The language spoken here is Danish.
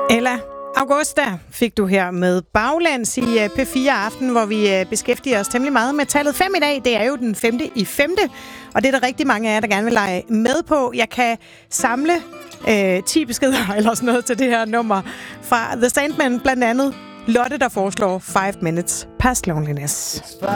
Ella Augusta fik du her med Baglands i P4 Aften, hvor vi beskæftiger os temmelig meget med tallet 5 i dag. Det er jo den 5. og det er der rigtig mange af jer, der gerne vil lege med på. Jeg kan samle 10 beskeder eller sådan noget til det her nummer fra The Sandmen, blandt andet Lotte, der foreslår 5 minutes past loneliness.